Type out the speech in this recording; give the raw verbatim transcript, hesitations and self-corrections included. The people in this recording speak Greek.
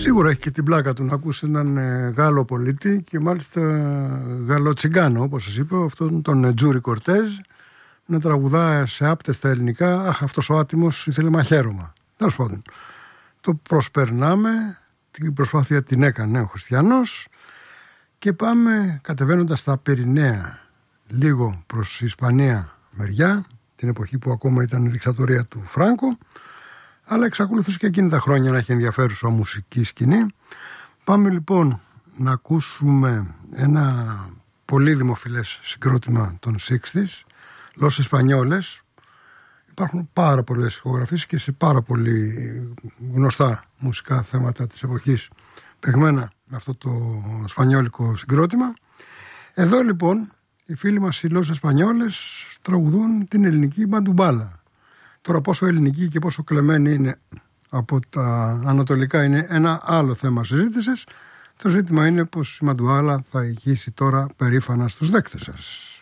Σίγουρα έχει και την πλάκα του να ακούσει έναν ε, Γάλλο πολίτη και μάλιστα Γαλλοτσιγκάνο, όπως σας είπα, αυτόν τον Τζούρι Κορτέζ, να τραγουδά σε άπτεστα ελληνικά. Αχ, αυτός ο άτιμος ήθελε μαχαίρωμα. Τέλος πάντων, το προσπερνάμε, την προσπάθεια την έκανε ο Χριστιανός και πάμε κατεβαίνοντας στα Πυρηναία, λίγο προς Ισπανία μεριά, την εποχή που ακόμα ήταν η δικτατορία του Φράνκο, αλλά εξακολουθούσε και εκείνη τα χρόνια να έχει ενδιαφέρουσα μουσική σκηνή. Πάμε λοιπόν να ακούσουμε ένα πολύ δημοφιλές συγκρότημα των εξήντα, Los Españoles. Υπάρχουν πάρα πολλές ηχογραφίες και σε πάρα πολύ γνωστά μουσικά θέματα της εποχής παιγμένα με αυτό το σπανιόλικο συγκρότημα. Εδώ λοιπόν οι φίλοι μας οι Los Españoles τραγουδούν την ελληνική μπαντουμπάλα. Τώρα πόσο ελληνική και πόσο κλεμμένη είναι από τα ανατολικά είναι ένα άλλο θέμα συζήτησης. Το ζήτημα είναι πως η μπαντουμπάλα θα ηγήσει τώρα περήφανα στους δέκτες σας.